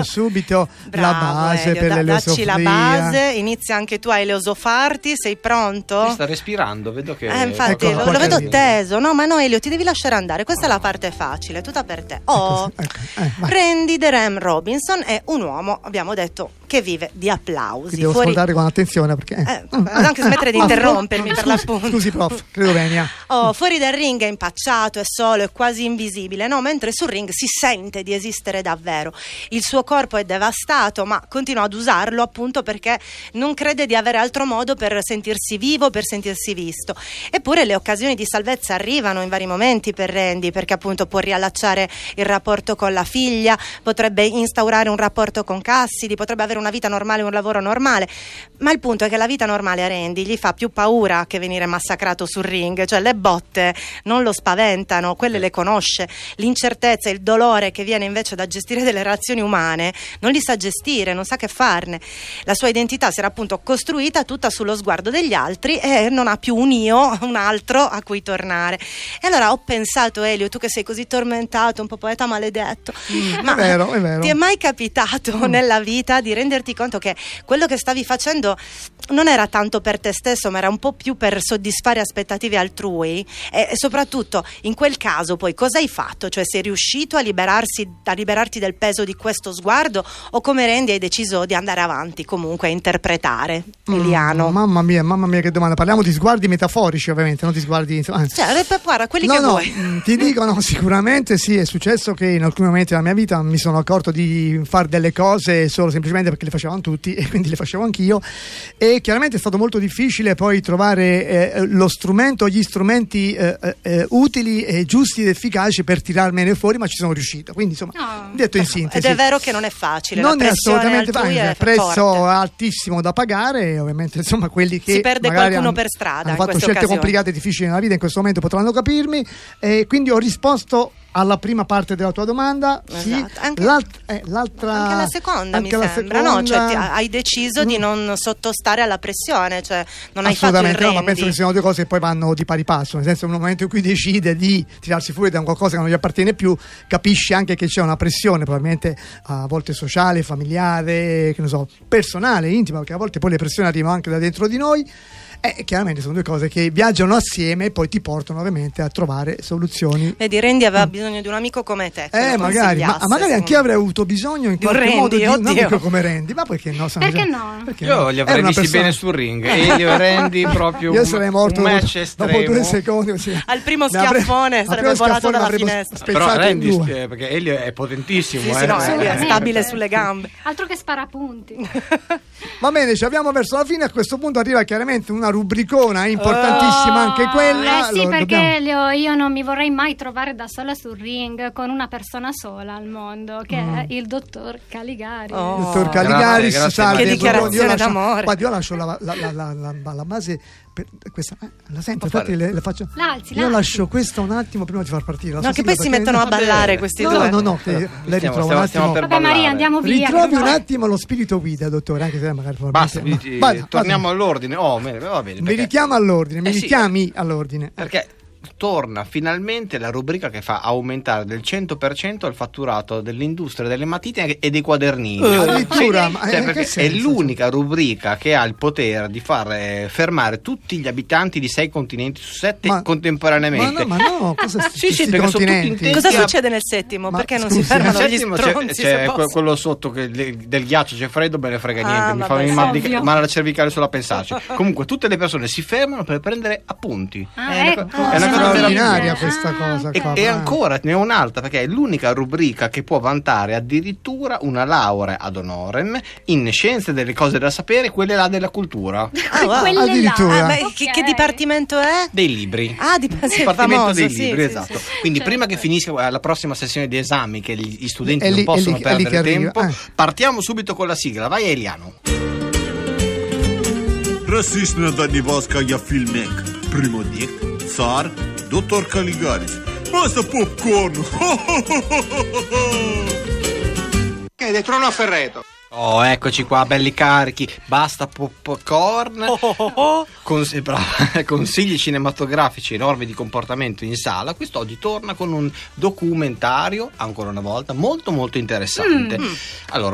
subito Bravo, la base Elio, per l'eleosofria. dacci la base, inizia anche tu a eleosofarti, sei pronto? Sta respirando, vedo che Infatti Ecco, lo vedo lì. teso. No, ma no, Elio, ti devi lasciare andare. Questa è la parte facile, tutta per te. Vai. Randy The Ram Robinson è un uomo, abbiamo detto, che vive di applausi. Ti devo ascoltare con attenzione perché anche smettere di interrompermi per l'appunto. Scusi prof, credo venia. Fuori dal ring è impacciato, è solo, è quasi invisibile, no? Mentre sul ring si sente di esistere davvero. Il suo corpo è devastato, ma continua ad usarlo appunto perché non crede di avere altro modo per sentirsi vivo, per sentirsi visto. Eppure le occasioni di salvezza arrivano in vari momenti per Randy, perché appunto può riallacciare il rapporto con la figlia, potrebbe instaurare un rapporto con Cassidy, potrebbe avere una vita normale, un lavoro normale, ma il punto è che la vita normale a Randy gli fa più paura che venire massacrato sul ring, cioè le botte non lo spaventano, quelle le conosce, l'incertezza, il dolore che viene invece da gestire delle relazioni umane non li sa gestire, non sa che farne. La sua identità si era appunto costruita tutta sullo sguardo degli altri e non ha più un io, un altro a cui tornare. E allora ho pensato, Elio, tu che sei così tormentato, un po' poeta maledetto, ma È vero. ti è mai capitato nella vita di renderti conto che quello che stavi facendo non era tanto per te stesso, ma era un po' più per soddisfare aspettative altrui? E soprattutto in quel caso poi cosa hai fatto? Cioè sei riuscito a liberarti del peso di questo sguardo, o come Randy hai deciso di andare avanti comunque a interpretare Eliano? Mamma mia che domanda. Parliamo di sguardi metaforici, ovviamente, non di sguardi Cioè, guarda, quelli che vuoi. Ti dico, no, sicuramente sì, è successo che in alcuni momenti della mia vita mi sono accorto di fare delle cose solo semplicemente perché le facevano tutti e quindi le facevo anch'io, e chiaramente è stato molto difficile poi trovare lo strumento, gli strumenti utili e giusti ed efficaci per tirarmene fuori, ma ci sono riuscito, quindi insomma, detto in sintesi. Ed è vero che non è facile, non la è pressione assolutamente altrui facile, è prezzo forte. altissimo da pagare, ovviamente, insomma, quelli che si perde magari qualcuno hanno, per strada hanno in fatto queste scelte occasioni. complicate e difficili nella vita in questo momento potranno capirmi, e quindi ho risposto alla prima parte della tua domanda. Esatto. Sì, Anche la seconda, anche mi la sembra, seconda. no? Cioè, hai deciso di non sottostare alla pressione, cioè non hai fatto il assolutamente no, ma penso Randy. che siano due cose che poi vanno di pari passo, nel senso, nel momento in cui decide di tirarsi fuori da qualcosa che non gli appartiene più, capisce anche che c'è una pressione, probabilmente a volte sociale, familiare, che ne so, personale, intima, perché a volte poi le pressioni arrivano anche da dentro di noi. Chiaramente sono due cose che viaggiano assieme e poi ti portano ovviamente a trovare soluzioni. Vedi, Randy aveva bisogno di un amico come te che lo magari, ma consigliasse, magari anche io avrei avuto bisogno in di un qualche Randy, modo di un oddio. amico come Randy, ma perché no? Perché no? Perché io no? li È avrei una visti persona- bene sul ring. Elio e Randy proprio io sarei morto un match dopo estremo. 2 secondi. Sì. Al primo Ne avrei- schiaffone al sarebbe primo volato schiaffone dalla l'avremmo finestra. Però spezzato in Randy, due. perché Elio è potentissimo. Sì, no, lui è Sì. stabile sulle gambe. Altro che sparapunti. Va bene, ci abbiamo verso la fine. A questo punto arriva chiaramente una rubricona importantissima, anche quella. Sì, Lo perché dobbiamo- Elio, io non mi vorrei mai trovare da sola sul ring con una persona sola al mondo, che è il dottor Caligari. Oh. Dottor Caligaris, Grazie, salve, che buongiorno. dichiarazione Io lascio- d'amore. Guardi, io lascio la base per questa, la sento, infatti le faccio. L'alzi, Io l'alzi. lascio questa un attimo prima di far partire la No, sua che poi sigla, si perché- mettono a Va ballare bene. questi No, due. no, che lei ritrova un stiamo attimo. per Vabbè, Maria, ballare. andiamo via. Ritrovi che un poi- attimo lo spirito guida, dottore, anche se magari Basta, probabilmente- Vada, torniamo all'ordine. Oh, va bene. Mi perché- richiama all'ordine, mi sì. richiami all'ordine. Perché torna finalmente la rubrica che fa aumentare del 100% il fatturato dell'industria delle matite e dei quadernini. Addirittura, ma Cioè, in perché che senso? è l'unica rubrica che ha il potere di far fermare tutti gli abitanti di 6 continenti su 7 contemporaneamente. Ma no, cosa Sì, questi perché sono tutti continenti? intenti Cosa a- succede nel settimo? Ma Perché non scusi, si fermano Nel gli settimo stronzi? c'è se posso? quello sotto che del ghiaccio c'è freddo, me ne frega niente, mi fa vabbè, venire mal di- ovvio. male alla cervicale solo a pensarci. Comunque tutte le persone si fermano per prendere appunti. Ah, ecco. è una cosa straordinaria Ah. questa cosa E, qua. e ancora ne ho un'altra, perché è l'unica rubrica che può vantare addirittura una laurea ad honorem in scienze delle cose da sapere, quelle là della cultura, wow. Quelle là. Addirittura. Beh, Ok. che dipartimento è? dei libri. Ah, sì, Dipartimento famoso, dei sì, libri, sì, esatto. sì. Quindi Certo. prima che finisca la prossima sessione di esami, che gli studenti È lì- non possono è lì che perdere arriva, tempo, partiamo subito con la sigla. Vai Eliano. Расистна Даниваска я фильмек. Примодник, цар, доктор Калигарис. Basta popcorn! Che è Trono a Ferreto. Oh, eccoci qua, belli carichi. Basta popcorn. Consigli cinematografici e norme di comportamento in sala. Quest'oggi torna con un documentario, ancora una volta, molto molto interessante. Allora,